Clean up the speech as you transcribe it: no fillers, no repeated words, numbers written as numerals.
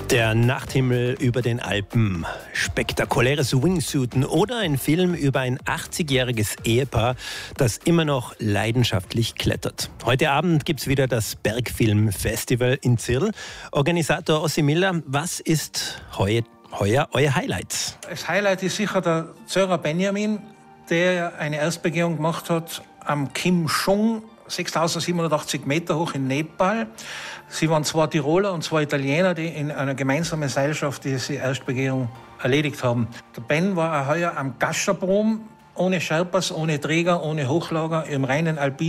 Der Nachthimmel über den Alpen, spektakuläres Wingsuiten oder ein Film über ein 80-jähriges Ehepaar, das immer noch leidenschaftlich klettert. Heute Abend gibt es wieder das Bergfilmfestival in Zirl. Organisator Ossi Miller, was ist heuer euer Highlight? Das Highlight ist sicher der Zörer Benjamin, der eine Erstbegehung gemacht hat am Kim Chung, 6.780 Meter hoch in Nepal. Sie waren zwei Tiroler und zwei Italiener, die in einer gemeinsamen Seilschaft diese Erstbegehung erledigt haben. Der Ben war heuer am Gasherbrum, ohne Sherpas, ohne Träger, ohne Hochlager, im reinen Alpin.